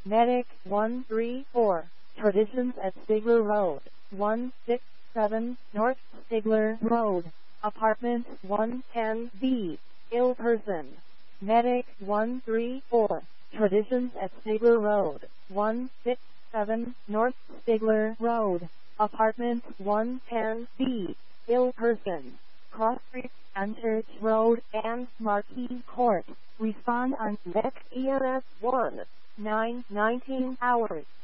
Medic 134, Traditions at Stigler Road, 167 North Stigler Road, Apartment 110B, ill person. Medic 134, Traditions at Stigler Road, 167 North Stigler Road, Apartment 110B, ill person. Cross Street, Anchorage Road, and Marquis Court. Respond on Medic EMS 1, 9:19 hours.